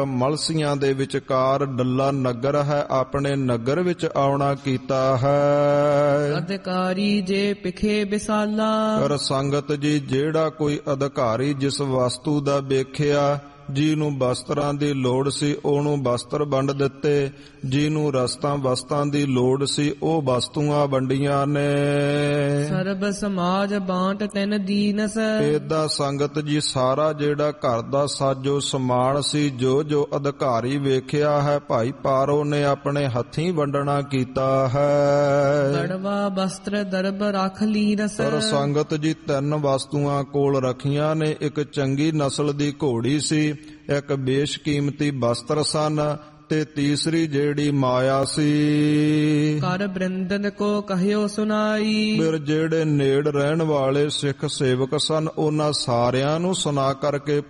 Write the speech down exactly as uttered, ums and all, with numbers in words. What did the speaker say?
ਮਲਸੀਆਂ ਦੇ ਵਿਚਕਾਰ ਡੱਲਾ ਨਗਰ ਹੈ, ਆਪਣੇ ਨਗਰ ਵਿੱਚ ਆਉਣਾ ਕੀਤਾ ਹੈ। ਅਧਿਕਾਰੀ ਜੇ ਪਿਖੇ ਬਿਸਾਲਾ, ਪਰ ਸੰਗਤ ਜੀ ਜਿਹੜਾ ਕੋਈ ਅਧਿਕਾਰੀ ਜਿਸ ਵਸਤੂ ਦਾ ਵੇਖਿਆ, ਜਿਹਨੂੰ ਵਸਤਰਾਂ ਦੀ ਲੋੜ ਸੀ ਉਹਨੂੰ ਵਸਤਰ ਵੰਡ ਦਿੱਤੇ, ਜਿਹਨੂੰ ਰਸਤਾਂ ਵਸਤਾਂ ਦੀ ਲੋੜ ਸੀ ਉਹ ਵਸਤੂਆਂ ਵੰਡੀਆਂ ਨੇ। ਸਰਬ ਸਮਾਜ ਬਾਂਟ ਤੈਨ ਦੀਨਸ, ਏਦਾਂ ਸੰਗਤ ਜੀ ਸਾਰਾ ਜਿਹੜਾ ਘਰ ਦਾ ਸਾਜੋ ਸਮਾਨ ਸੀ, ਜੋ ਜੋ ਅਧਿਕਾਰੀ ਵੇਖਿਆ ਹੈ, ਭਾਈ ਪਾਰੋ ਨੇ ਆਪਣੇ ਹੱਥੀਂ ਵੰਡਣਾ ਕੀਤਾ ਹੈ। ਗੜਵਾ ਬਸਤਰ ਦਰਬ ਰੱਖ ਲੀਰਸ, ਪਰ ਸੰਗਤ ਜੀ ਤਿੰਨ ਵਸਤੂਆਂ ਕੋਲ ਰੱਖੀਆਂ ਨੇ। ਇੱਕ ਚੰਗੀ ਨਸਲ ਦੀ ਘੋੜੀ ਸੀ, ਇੱਕ ਬੇਸ਼ਕੀਮਤੀ ਬਸਤਰ ਸਨ, ਤੇ ਤੀਸਰੀ ਜਿਹੜੀ ਮਾਇਆ ਸੀ। ਕਰ ਬ੍ਰਿੰਦਨ ਕੋ ਕਹਿਓ ਸੁਨਾਈ, ਫਿਰ ਜਿਹੜੇ ਨੇੜ ਰਹਿਣ ਵਾਲੇ ਸਿੱਖ ਸੇਵਕ ਸਨ ਉਹਨਾਂ ਸਾਰਿਆਂ ਨੂੰ ਸੁਣਾ ਕਰਕੇ